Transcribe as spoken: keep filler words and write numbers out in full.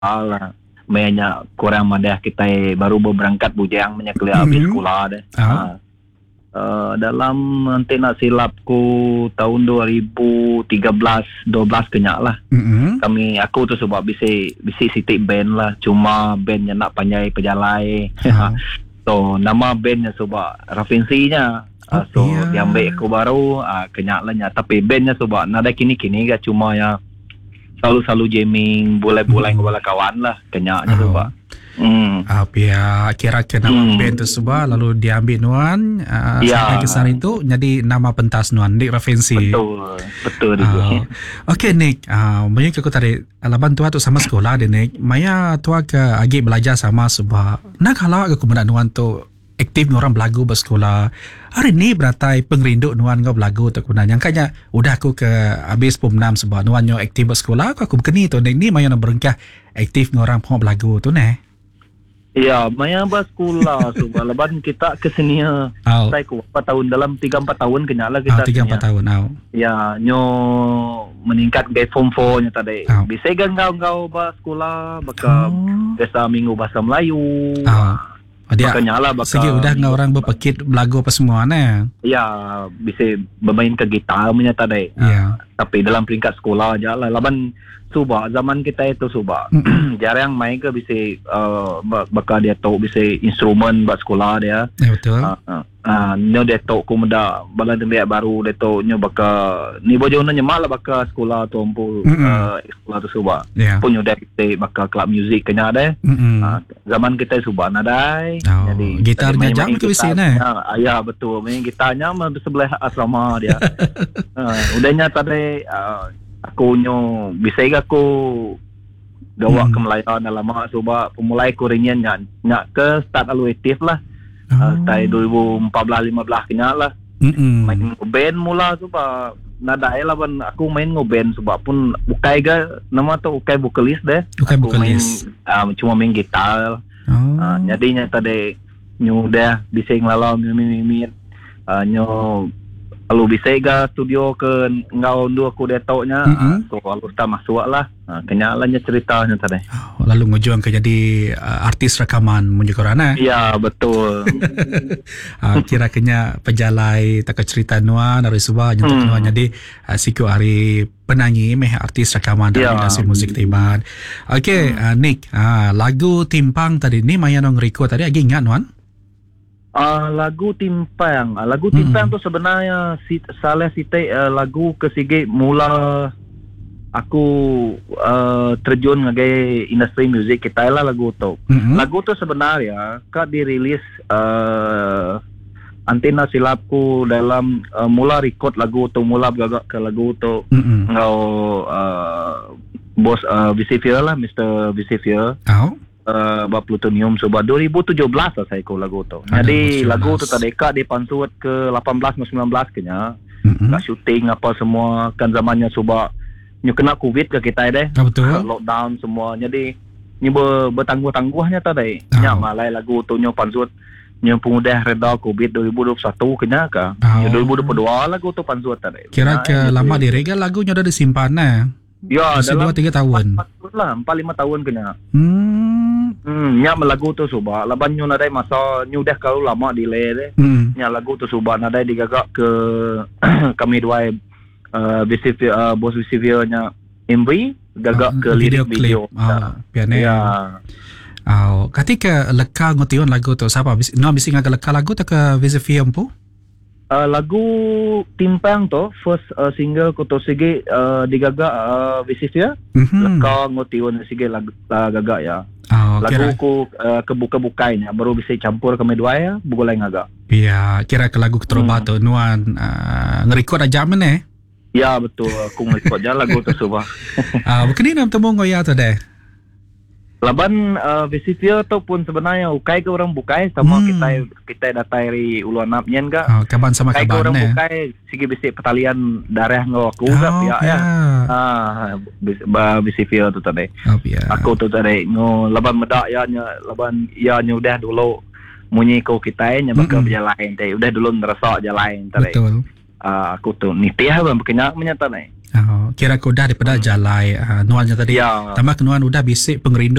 lah. Mainnya kurang madah kita baru berangkat bujang punya kuliah habis Mhm. sekolah deh. Ah. Ha. Uh, dalam nanti nak silapku tahun dua ribu tiga belas dua belas kenyak lah. Mm-mm. Kami aku tu sebab bisi bisi sitik band lah, cuma bandnya nak panjai pejalai. Ah. So nama bandnya sebab referensinya. Uh, so Oh, iya. diambil aku baru uh, kenyak lah nya. Tapi bandnya sebab nada kini-kini gak cuma ya selalu-selalu jamming, boleh-boleh Hmm. kepala kawan lah kenyaknya Oh. sebab. Hmm. Ah, ya kira ke nama Hmm. band tersebut lalu diambil nuan uh, Ya. sampai ke sana itu jadi nama pentas nuan di referensi. Betul, betul Ah, uh, Okey Nick, ah uh, banyak aku tadi laban tua tu sama sekolah de Nick. Maya tua ke agi belajar sama sebab nak kalau aku kemudian nuan tu aktif orang belagu bersekolah. Hari ni beratai pengrindu nuan kau belagu tu kemudian yang kanya udah aku ke habis pom enam sebab nuan nyo aktif bersekolah aku aku bekeni tu Nick ni maya nak berengkah aktif orang pun belagu tu ne. Ya, maya bersekolah sebab leban kita ke sini Oh. saya ku empat tahun dalam tiga empat tahun kenyak lah Ah, kita. tiga sini, empat ya. tahun. Oh. Ya, nyo meningkat ke form four nya tadi. Oh. Bisa kan kau-kau bersekolah baka Oh. biasa minggu bahasa Melayu. Oh. Dia Makanya lah baka segi udah ngau orang berpekit belagu apa semua ne. ya bisa bermain ke gitar punya tadi. Ya. Tapi dalam peringkat sekolah aja lah. Laban subah zaman kita itu subah. Jarang main ke bisa uh, bakal dia tahu bisa instrumen buat sekolah dia. Ya betul. Ah uh, uh, nyo dia tahu ku muda bala dia baru dia tahu nyo bakal ni bojo nyo nyemak lah bakal sekolah tu ampu Mm-mm. uh, sekolah tu subah. Ya. Pun nyo dia kita bakal club music kena ada. Mm-mm. Uh, zaman kita subah nadai. Oh, gitarnya jam ke bisi ne? Ah, ya betul. Main gitarnya mah sebelah asrama dia. uh, udahnya tadi uh, aku nyo bisa ke aku gawa Hmm. ke Melayu dalam lama sebab pemulai aku ringan nyak nyak ke start alu aktif lah. Oh. Uh, start dua ribu empat belas lima belas kenyak lah. Mm-mm. Main band mula sebab nada lah ban aku main ngeband sebab pun ukai ga nama tu ukai vokalis deh. Ukai Aku vokalis. main, uh, cuma main gitar. Oh. Uh, jadinya tadi nyu dah bisa ngelalau mimit uh, nyu lalu bisa ga studio ke ngau ndu aku dia tau nya Mm-mm. so lalu tak masuk lah uh, kenyalanya ceritanya tadi. Oh, lalu ngujuang ke jadi uh, artis rekaman munjuk korana. Ya betul. uh, kira kenya pejalai tak cerita nuan dari subah nyentuh Hmm. nuan jadi uh, siku hari penyanyi meh artis rekaman dari Ya. industri musik timan. Okey, uh, Nick, uh, lagu Timpang tadi ni maya nong Rico tadi agi ingat nuan? Uh, lagu Timpang. Uh, lagu Hmm. Timpang tu sebenarnya si, salah sitai uh, lagu kesigi mula aku uh, terjun ngagai industri muzik kita lah lagu tu. Mm-hmm. Lagu tu sebenarnya kak dirilis uh, antina silapku dalam uh, mula record lagu tu mula bergagak ke lagu tu Mm-hmm. ngau uh, bos uh, Visivia lah Mister Visivia Oh. uh, buat plutonium sebab dua ribu tujuh belas lah saya ko lagu tu. Ada Jadi dua ribu tujuh belas. lagu tu tadi kak dipansut ke lapan belas ke sembilan belas kenya. Mm-hmm. Kak syuting apa semua kan zamannya sebab nyu kena covid ke kita deh. Ah, betul. Lockdown semua. Jadi nyu ber, bertangguh-tangguhnya tadi. Oh. Nyak malai lagu tu nyu pansut nyu pengudah reda covid dua ribu dua puluh satu kena ka. Oh. Nyu dua ribu dua puluh dua lagu tu pansut tadi. Kira Nah, ke gitu. lama direga lagunya udah disimpan nah. Ya Masih dalam dua tiga tahun. empat tahun lah, empat lima tahun kena. Hmm. Hmm, nyak lagu tu subah. Laban nyu nadai masa nyu dah kalau lama delay deh. Hmm. Nyak lagu tu subah nadai digagak ke kami dua uh, Visivia uh, bos Visivia nya M V gagak ke lirik video. Oh, piane. Ya. Oh, ketika leka ngotion lagu tu siapa bis no bisi ngaga leka lagu tak ke Visivia empu? Uh, lagu Timpang tu first uh, single ko to sige uh, digagak uh, Visivia. Mhm. Leka ngotion sige lagu uh, gagak ya. Oh, Lagu kira ko uh, kebuka-bukainya baru bisa campur kami dua ya bugolai ngagak. ya kira ke lagu ketroba Hmm. tu nuan uh, ngerekod aja men eh. Ya betul aku ngikut je lagu tu subah. Ah, bukan ni nam temu ngoya tu deh. Laban uh, Visivia tu pun sebenarnya ukai ke orang bukai sama Hmm. kita kita datai dari Uluan Napnyen ka. Oh, kaban sama Ukai ke kaban orang eh. bukai sige bisik pertalian darah ngau aku Oh, ka pihak ya. ya. Ah bis- ba Visivia tu tadi. Oh, ya. Aku tu tadi ngo laban medak ya nya laban ya nya udah dulu munyi ko kita nya bakal Mm-mm. berjalan tadi. Udah dulu ngerasa jalan tadi. Betul. Uh, aku tu nitih lah berkenyak menyata ni. Oh, kira kau dah daripada jalai uh, nuannya tadi. Ya. Tambah ke nuan udah bisik pengerindu